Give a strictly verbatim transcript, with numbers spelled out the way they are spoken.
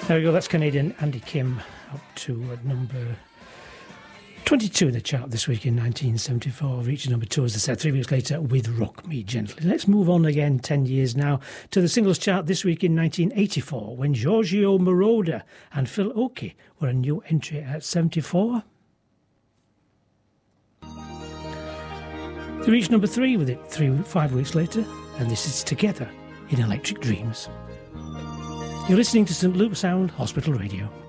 There we go, that's Canadian Andy Kim, up to uh, number twenty-two in the chart this week in nineteen seventy-four, reaching number two, as I said, three weeks later with Rock Me Gently. Let's move on again ten years now to the singles chart this week in nineteen eighty-four, when Giorgio Moroder and Phil Oakey were a new entry at seventy-four. They reached number three with it three, five weeks later, and this is Together in Electric Dreams. You're listening to Saint Luke's Sound Hospital Radio.